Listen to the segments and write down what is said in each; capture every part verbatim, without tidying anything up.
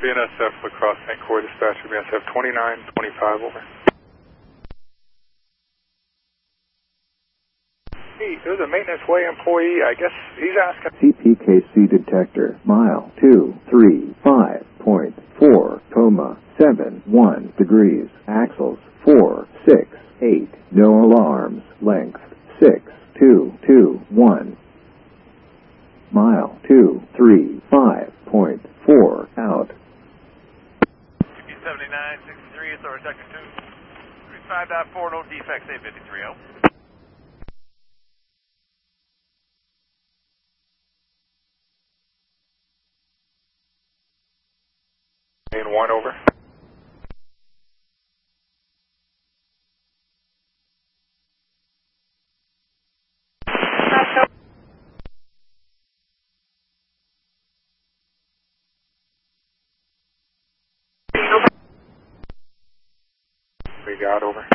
B N S F Lacrosse Saint Croix dispatcher, B N S F twenty-nine twenty-five, over. Hey, there's a maintenance way employee, I guess he's asking... C P K C detector, mile two three five point four, coma seven one degrees, axles four six eight, no alarms, length six two two one. Mile two three five point four, out. seventy-nine sixty-three, it's over sector two. three five point four, no defects, eight fifty-three, oh. Main one, over. We got, over.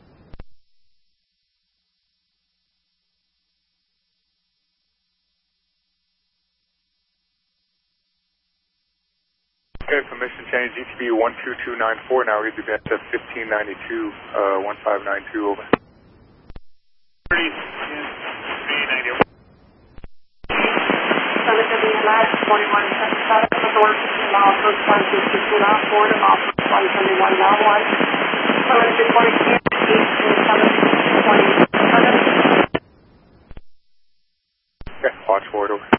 Okay, permission change, G T B one two two nine four, now read the B N S F fifteen ninety-two, uh, one five nine two, over. thirty, fifteen ninety, over. twenty-one seventy-seven, the door fifteen miles, first one fifty-two, now forward, and off one seventy-one, now one. Permission twenty-two, eighteen, seventeen, twenty-seven. Okay, watch forward, over.